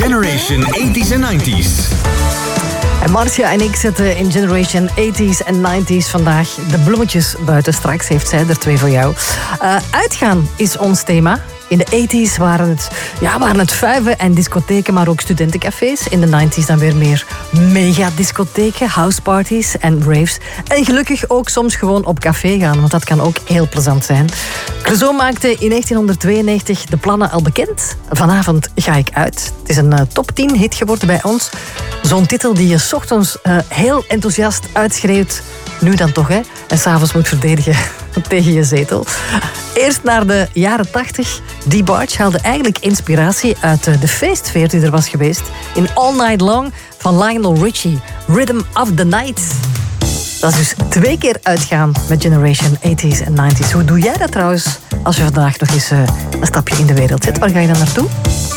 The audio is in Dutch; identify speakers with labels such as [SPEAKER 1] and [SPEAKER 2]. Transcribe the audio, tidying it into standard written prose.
[SPEAKER 1] Generation 80s en 90s.
[SPEAKER 2] En Marcia en ik zetten in Generation 80s en 90s vandaag de bloemetjes buiten. Straks heeft zij er 2 voor jou. Uitgaan is ons thema. In de 80s waren het vuiven en discotheken, maar ook studentencafés. In de 90s dan weer meer megadiscotheken, houseparties en raves. En gelukkig ook soms gewoon op café gaan, want dat kan ook heel plezant zijn. Clouseau maakte in 1992 de plannen al bekend. Vanavond ga ik uit. Het is een top 10 hit geworden bij ons. Zo'n titel die je 's ochtends heel enthousiast uitschreeuwt. Nu dan toch, hè? En 's avonds moet verdedigen tegen je zetel. Eerst naar de jaren 80. DeBarge haalde eigenlijk inspiratie uit de feestfeer die er was geweest. In All Night Long van Lionel Richie. Rhythm of the Night. Dat is dus 2 keer uitgaan met Generation 80s en 90s. Hoe doe jij dat trouwens als je vandaag nog eens een stapje in de wereld zet? Waar ga je dan naartoe?